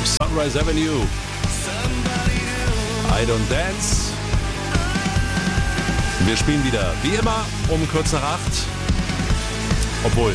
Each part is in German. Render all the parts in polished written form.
Sunrise Avenue. I Don't Dance. Wir spielen wieder, wie immer, um kurz nach 8. Obwohl,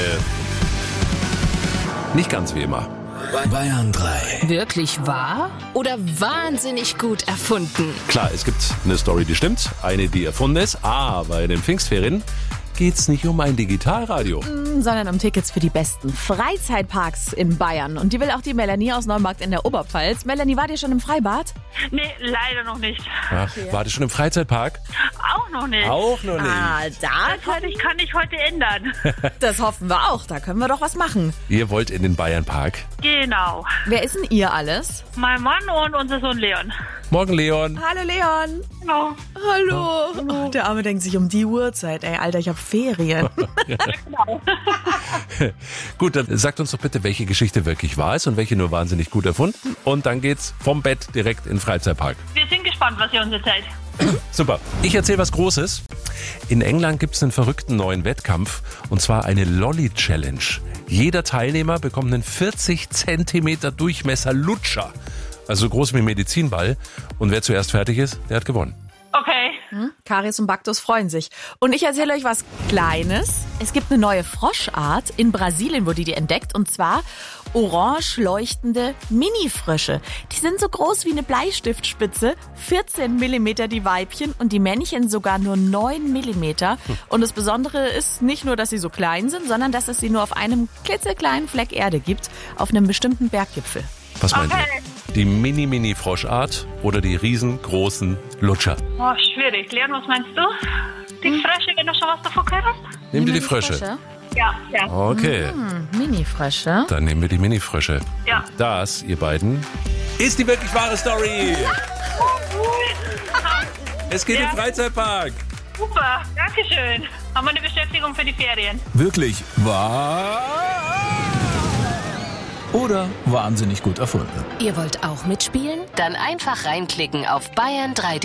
nicht ganz wie immer. Bayern 3. Wirklich wahr oder wahnsinnig gut erfunden? Klar, es gibt eine Story, die stimmt, eine, die erfunden ist, aber in den Pfingstferien geht's nicht um ein Digitalradio. Sondern um Tickets für die besten Freizeitparks in Bayern. Und die will auch die Melanie aus Neumarkt in der Oberpfalz. Melanie, wart ihr schon im Freibad? Nee, leider noch nicht. Ja, wart ihr schon im Freizeitpark? Auch noch nicht. Auch noch nicht. Das kann ich heute ändern. Das hoffen wir auch. Da können wir doch was machen. Ihr wollt in den Bayernpark. Genau. Wer ist denn ihr alles? Mein Mann und unser Sohn Leon. Morgen, Leon. Hallo Leon. Genau. Hallo. Oh, der Arme denkt sich um die Uhrzeit. Ey, Alter, ich hab Ferien. Genau. Gut, dann sagt uns doch bitte, welche Geschichte wirklich wahr ist und welche nur wahnsinnig gut erfunden. Und dann geht's vom Bett direkt in den Freizeitpark. Wir sind gespannt, was ihr uns erzählt. Super. Ich erzähle was Großes. In England gibt's einen verrückten neuen Wettkampf, und zwar eine Lolli-Challenge. Jeder Teilnehmer bekommt einen 40 Zentimeter Durchmesser Lutscher. Also so groß wie ein Medizinball. Und wer zuerst fertig ist, der hat gewonnen. Okay. Karies und Baktus freuen sich. Und ich erzähle euch was Kleines. Es gibt eine neue Froschart. In Brasilien wurde die entdeckt. Und zwar orange leuchtende Mini-Frösche. Die sind so groß wie eine Bleistiftspitze. 14 Millimeter die Weibchen und die Männchen sogar nur 9 Millimeter. Und das Besondere ist nicht nur, dass sie so klein sind, sondern dass es sie nur auf einem klitzekleinen Fleck Erde gibt. Auf einem bestimmten Berggipfel. Was meint Okay. ihr? Die Mini-Mini-Froschart oder die riesengroßen Lutscher? Oh, schwierig. Leon, was meinst du? Die Frösche, wenn du schon was davon gehört hast? Nehmen wir die Frösche. Ja. Okay, Mini-Frösche. dann nehmen wir die Mini-Frösche. Ja. Das, ihr beiden, ist die wirklich wahre Story. Es geht Ja. im Freizeitpark. Super, Dankeschön. Haben wir eine Beschäftigung für die Ferien? Wirklich wahr? Oder wahnsinnig gut erfunden? Ihr wollt auch mitspielen? Dann einfach reinklicken auf bayern3